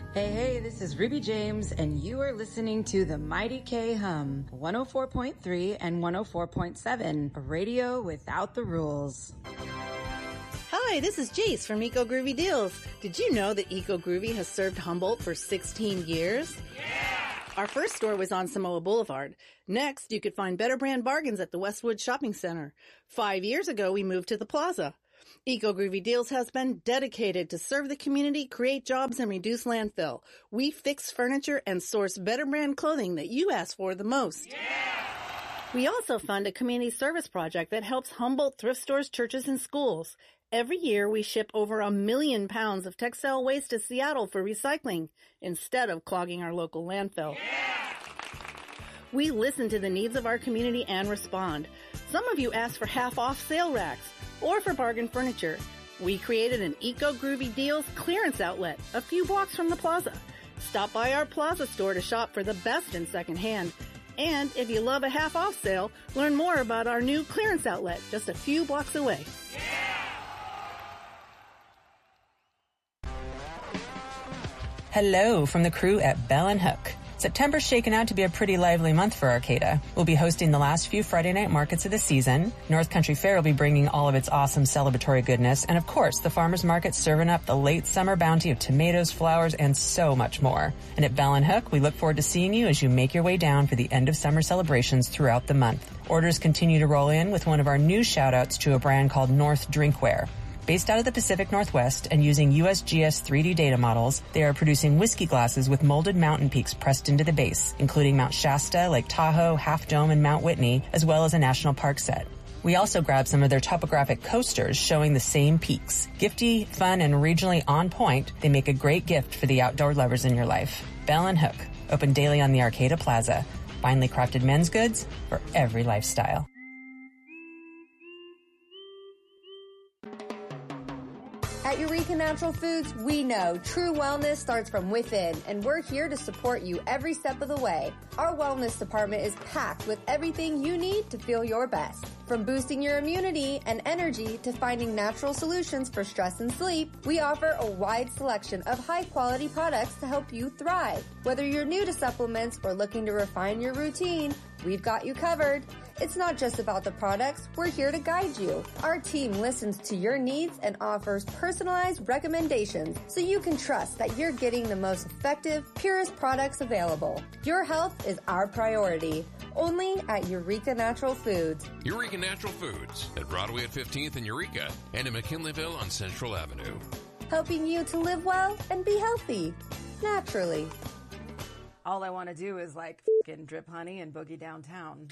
Hey, this is Ruby James, and you are listening to the Mighty K Hum, 104.3 and 104.7, a radio without the rules. Hi, this is Jace from Eco Groovy Deals. Did you know that Eco Groovy has served Humboldt for 16 years? Yeah! Our first store was on Samoa Boulevard. Next, you could find better brand bargains at the Westwood Shopping Center. 5 years ago, we moved to the Plaza. Eco Groovy Deals has been dedicated to serve the community, create jobs, and reduce landfill. We fix furniture and source better brand clothing that you ask for the most. Yeah! We also fund a community service project that helps Humboldt thrift stores, churches, and schools. Every year, we ship over 1 million pounds of textile waste to Seattle for recycling instead of clogging our local landfill. Yeah! We listen to the needs of our community and respond. Some of you ask for half-off sale racks or for bargain furniture. We created an Eco Groovy Deals clearance outlet a few blocks from the Plaza. Stop by our Plaza store to shop for the best in secondhand. And if you love a half-off sale, learn more about our new clearance outlet just a few blocks away. Hello from the crew at Bell & Hook. September's shaken out to be a pretty lively month for Arcata. We'll be hosting the last few Friday night markets of the season. North Country Fair will be bringing all of its awesome celebratory goodness. And of course, the farmers market serving up the late summer bounty of tomatoes, flowers, and so much more. And at Bell & Hook, we look forward to seeing you as you make your way down for the end of summer celebrations throughout the month. Orders continue to roll in with one of our new shout-outs to a brand called North Drinkware. Based out of the Pacific Northwest and using USGS 3D data models, they are producing whiskey glasses with molded mountain peaks pressed into the base, including Mount Shasta, Lake Tahoe, Half Dome, and Mount Whitney, as well as a national park set. We also grabbed some of their topographic coasters showing the same peaks. Gifty, fun, and regionally on point, they make a great gift for the outdoor lovers in your life. Bell & Hook, open daily on the Arcata Plaza. Finely crafted men's goods for every lifestyle. At Eureka Natural Foods, we know true wellness starts from within, and we're here to support you every step of the way. Our wellness department is packed with everything you need to feel your best. From boosting your immunity and energy to finding natural solutions for stress and sleep, we offer a wide selection of high-quality products to help you thrive. Whether you're new to supplements or looking to refine your routine, we've got you covered. It's not just about the products, we're here to guide you. Our team listens to your needs and offers personalized recommendations so you can trust that you're getting the most effective, purest products available. Your health is our priority. Only at Eureka Natural Foods. Eureka Natural Foods at Broadway at 15th in Eureka and in McKinleyville on Central Avenue. Helping you to live well and be healthy. Naturally. All I want to do is fucking drip honey and boogie downtown.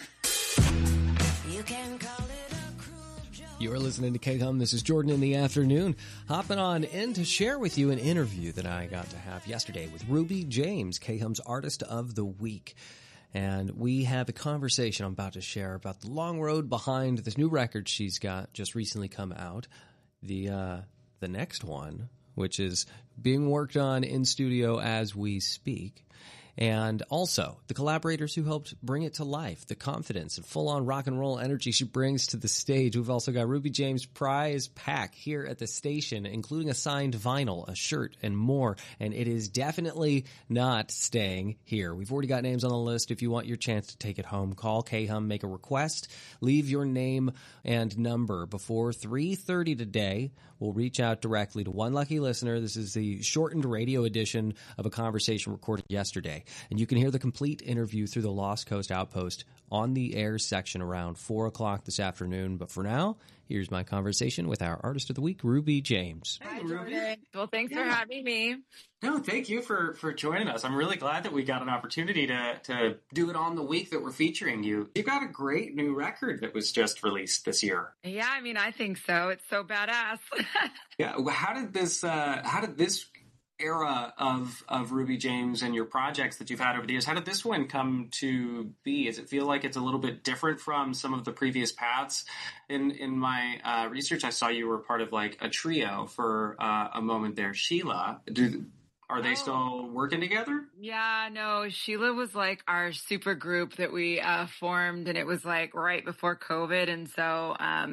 You can call it a cruel joke. You're listening to K-Hum. This is Jordan in the afternoon, hopping on in to share with you an interview that I got to have yesterday with Ruby James, K-Hum's Artist of the Week. And we have a conversation I'm about to share about the long road behind this new record she's got just recently come out. The next one, which is being worked on in studio as we speak. And also the collaborators who helped bring it to life, the confidence and full-on rock and roll energy she brings to the stage. We've also got Ruby James' prize pack here at the station, including a signed vinyl, a shirt, and more. And it is definitely not staying here. We've already got names on the list. If you want your chance to take it home, call K-Hum, make a request, leave your name and number before 3:30 today. We'll reach out directly to one lucky listener. This is the shortened radio edition of a conversation recorded yesterday. And you can hear the complete interview through the Lost Coast Outpost on the air section around 4 o'clock this afternoon. But for now, here's my conversation with our Artist of the Week, Ruby James. Hi, Ruby. Well, thanks for having me. No, thank you for joining us. I'm really glad that we got an opportunity to do it on the week that we're featuring you. You've got a great new record that was just released this year. Yeah, I mean, I think so. It's so badass. Yeah. How did this era of Ruby James and your projects that you've had over the years, how did this one come to be? Does it feel like it's a little bit different from some of the previous paths? In my research, I saw you were part of a trio for a moment there. Sheila, are they still working together? Yeah, no, Sheila was our super group that we formed, and it was right before COVID. And so